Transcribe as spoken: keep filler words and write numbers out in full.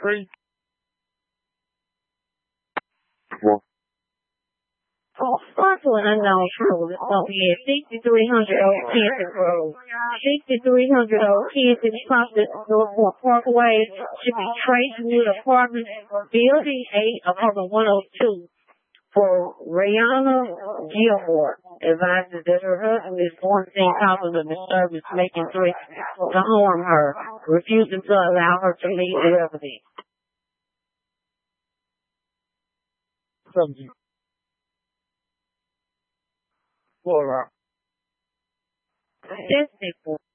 three. Oh, first one unknown truth. Oh, yeah, sixty-three hundred Old Kansas Road. sixty-three hundred Old Kansas Prospect Northport Parkway should be Tracewood Apartments, Building eight, apartment one oh two. For Rihanna Gilmore, advises that her husband is going to cause of disturbance, making threats to harm her, refusing to allow her to leave the residence. Subject. Flora. That's it.